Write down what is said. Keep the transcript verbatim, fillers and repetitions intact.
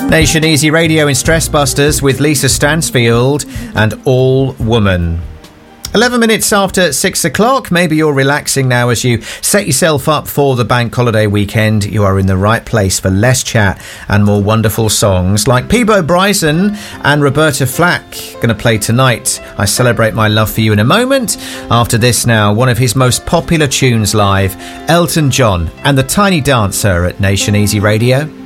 Nation Easy Radio in Stress Busters with Lisa Stansfield and All Woman. eleven minutes after six o'clock. Maybe you're relaxing now as you set yourself up for the bank holiday weekend. You are in the right place for less chat and more wonderful songs like Peabo Bryson and Roberta Flack going to play tonight. I Celebrate My Love for You in a moment. After this now, one of his most popular tunes live, Elton John and the Tiny Dancer at Nation Easy Radio.